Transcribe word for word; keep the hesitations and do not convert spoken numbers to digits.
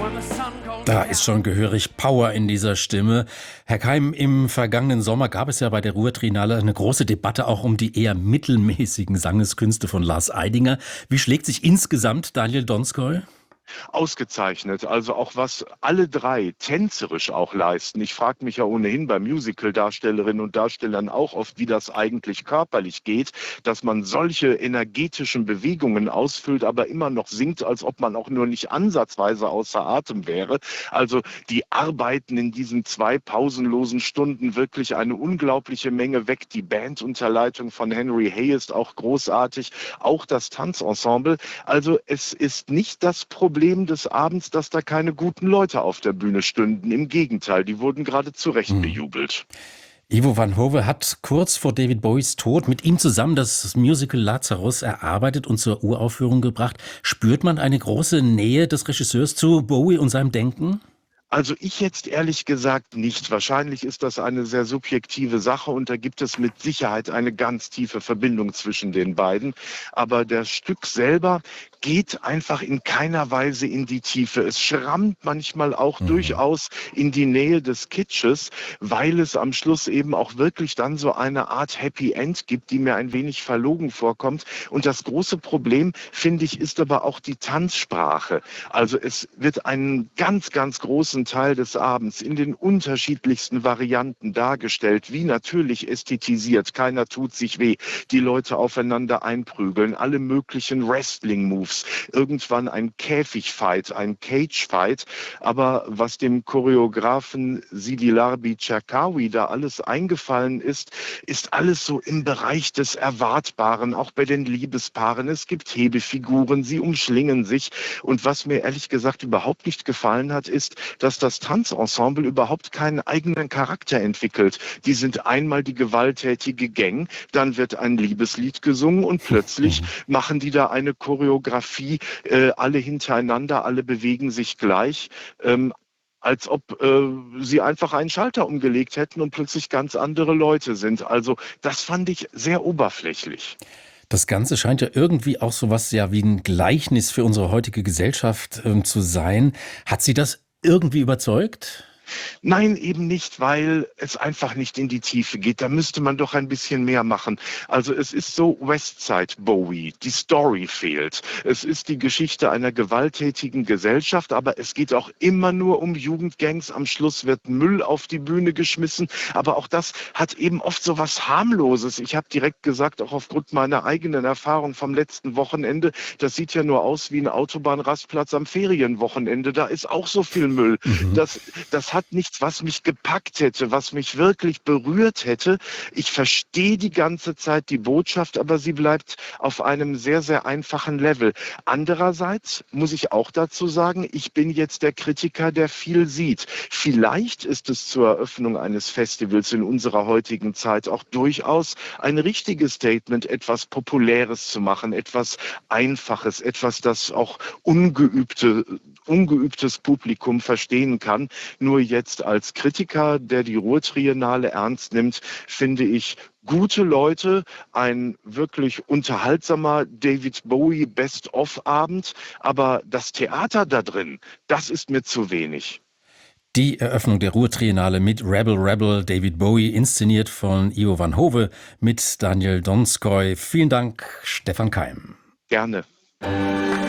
Da ist schon gehörig Power in dieser Stimme. Herr Keim, im vergangenen Sommer gab es ja bei der Ruhr-Triennale eine große Debatte auch um die eher mittelmäßigen Sangeskünste von Lars Eidinger. Wie schlägt sich insgesamt Daniel Donskoy? Ausgezeichnet. Also auch was alle drei tänzerisch auch leisten. Ich frage mich ja ohnehin bei Musical-Darstellerinnen und Darstellern auch oft, wie das eigentlich körperlich geht, dass man solche energetischen Bewegungen ausfüllt, aber immer noch singt, als ob man auch nur nicht ansatzweise außer Atem wäre. Also die arbeiten in diesen zwei pausenlosen Stunden wirklich eine unglaubliche Menge weg. Die Band unter Leitung von Henry Hay ist auch großartig, auch das Tanzensemble. Also es ist nicht das Problem des Abends, dass da keine guten Leute auf der Bühne stünden. Im Gegenteil, die wurden gerade zu Recht Hm. bejubelt. Ivo van Hove hat kurz vor David Bowies Tod mit ihm zusammen das Musical Lazarus erarbeitet und zur Uraufführung gebracht. Spürt man eine große Nähe des Regisseurs zu Bowie und seinem Denken? Also ich jetzt ehrlich gesagt nicht. Wahrscheinlich ist das eine sehr subjektive Sache und da gibt es mit Sicherheit eine ganz tiefe Verbindung zwischen den beiden. Aber das Stück selber geht einfach in keiner Weise in die Tiefe. Es schrammt manchmal auch Mhm. durchaus in die Nähe des Kitsches, weil es am Schluss eben auch wirklich dann so eine Art Happy End gibt, die mir ein wenig verlogen vorkommt. Und das große Problem, finde ich, ist aber auch die Tanzsprache. Also es wird einen ganz, ganz großen Teil des Abends in den unterschiedlichsten Varianten dargestellt, wie natürlich ästhetisiert, keiner tut sich weh, die Leute aufeinander einprügeln, alle möglichen Wrestling-Moves, irgendwann ein Käfigfight, ein Cagefight, aber was dem Choreografen Sidi Larbi Cherkaoui da alles eingefallen ist, ist alles so im Bereich des Erwartbaren, auch bei den Liebespaaren. Es gibt Hebefiguren, sie umschlingen sich und was mir ehrlich gesagt überhaupt nicht gefallen hat, ist, dass das Tanzensemble überhaupt keinen eigenen Charakter entwickelt. Die sind einmal die gewalttätige Gang, dann wird ein Liebeslied gesungen und plötzlich machen die da eine Choreografie, äh, alle hintereinander, alle bewegen sich gleich. Ähm, als ob äh, sie einfach einen Schalter umgelegt hätten und plötzlich ganz andere Leute sind. Also das fand ich sehr oberflächlich. Das Ganze scheint ja irgendwie auch so was ja wie ein Gleichnis für unsere heutige Gesellschaft ähm, zu sein. Hat Sie das irgendwie überzeugt? Nein, eben nicht, weil es einfach nicht in die Tiefe geht. Da müsste man doch ein bisschen mehr machen. Also es ist so Westside Bowie, die Story fehlt. Es ist die Geschichte einer gewalttätigen Gesellschaft, aber es geht auch immer nur um Jugendgangs. Am Schluss wird Müll auf die Bühne geschmissen, aber auch das hat eben oft so was Harmloses. Ich habe direkt gesagt, auch aufgrund meiner eigenen Erfahrung vom letzten Wochenende, das sieht ja nur aus wie ein Autobahnrastplatz am Ferienwochenende. Da ist auch so viel Müll. Mhm. Das, das hat nichts, was mich gepackt hätte, was mich wirklich berührt hätte. Ich verstehe die ganze Zeit die Botschaft, aber sie bleibt auf einem sehr, sehr einfachen Level. Andererseits muss ich auch dazu sagen, ich bin jetzt der Kritiker, der viel sieht. Vielleicht ist es zur Eröffnung eines Festivals in unserer heutigen Zeit auch durchaus ein richtiges Statement, etwas Populäres zu machen, etwas Einfaches, etwas, das auch ungeübte, ungeübtes Publikum verstehen kann. Nur jetzt als Kritiker, der die Ruhr-Triennale ernst nimmt, finde ich gute Leute, ein wirklich unterhaltsamer David Bowie Best-of-Abend, aber das Theater da drin, das ist mir zu wenig. Die Eröffnung der Ruhr-Triennale mit Rebel Rebel, David Bowie, inszeniert von Ivo van Hove mit Daniel Donskoy. Vielen Dank, Stefan Keim. Gerne.